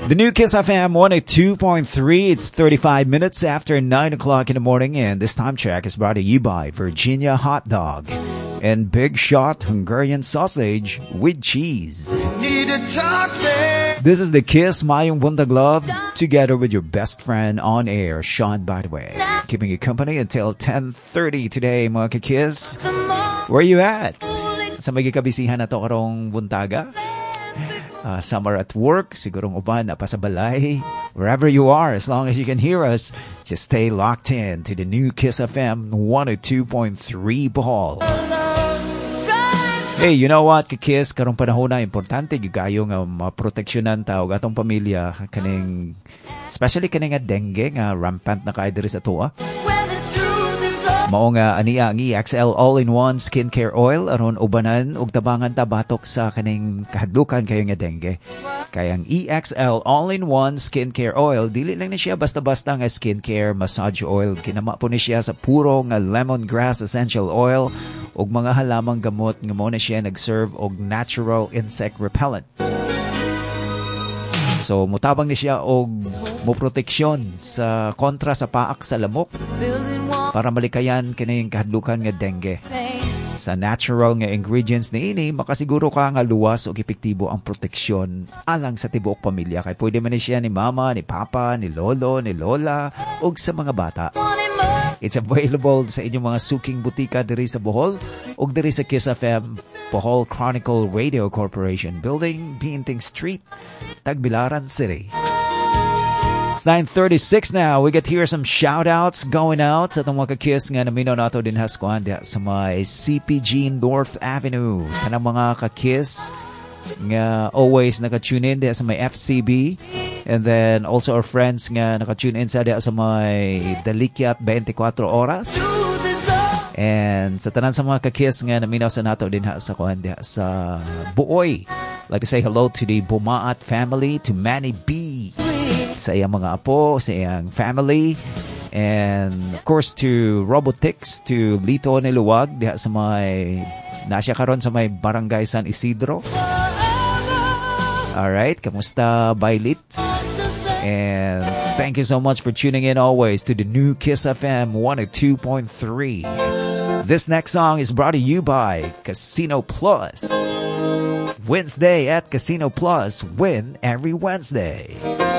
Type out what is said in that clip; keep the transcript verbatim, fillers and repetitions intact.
The new Kiss F M one oh two point three. It's thirty-five minutes after nine o'clock in the morning, and this time check is brought to you by Virginia Hot Dog and Big Shot Hungarian Sausage with Cheese. Need to talk, man. This is the Kiss Mayong Buntag Love, together with your best friend on air, Sean, by the way. Keeping you company until ten thirty today, mga ka-Kiss. Where you at? Sa magikabisihan na to karong buntaga? Uh, some are at work, sigurong uban na pasabalay. Wherever you are, as long as you can hear us, just stay locked in to the new Kiss F M one oh two point three Bohol. Hey, you know what, ka-Kiss, karong panahon na importante gigayo nga maproteksyonan ta og atong pamilya kaning especially kaning nga dengue nga rampant na kay diri sa tuwa. Mao nga aniya ang E X L All-in-One Skincare Oil aron ubanan ug tabangan ta batok sa kaning kahadlukan kayo nga dengue. Kaya ang E X L All-in-One Skincare Oil dili lang ni siya basta-basta nga skincare massage oil, kinama po ni siya sa puro nga lemongrass essential oil ug mga halamang gamot nga mao na siya nag-serve og natural insect repellent. So, mutabang ni siya og moproteksyon sa kontra sa paak sa lamok para malikayan kining kahadlukan nga dengue. Sa natural nga ingredients ni ini, makasiguro ka nga luwas og epektibo ang proteksyon alang sa tibuok pamilya. Kay pwede man ni siya ni mama, ni papa, ni lolo, ni lola, og sa mga bata. It's available sa inyong mga suking butika diri sa Bohol ug diri sa Kiss F M Bohol Chronicle Radio Corporation Building, Binting Street, Tagbilaran City. It's nine thirty-six now. We get to hear some shout-outs going out sa itong mga ka-Kiss nga naminaw nato din haskuan diha sa may C P G North Avenue. Kanang mga ka-Kiss nga always naka-tune in diha sa may F C B. And then also our friends nga naka-tune in sa diha sa may Dalikyat twenty-four oras. And sa tanan sa mga ka-Kiss nga naminaw sa nato din ha sa kuan diha sa Buoy. Like to say hello to the Bumaat family, to Manny B, sa iyang mga apo, sa iyang family, and of course to Robotix, to Lito Niluwag diha sa may nasya karon sa may Barangay San Isidro. Alright, kamusta Bailits? And thank you so much for tuning in always to the new Kiss F M one oh two point three. This next song is brought to you by Casino Plus. Wednesday at Casino Plus, win every Wednesday.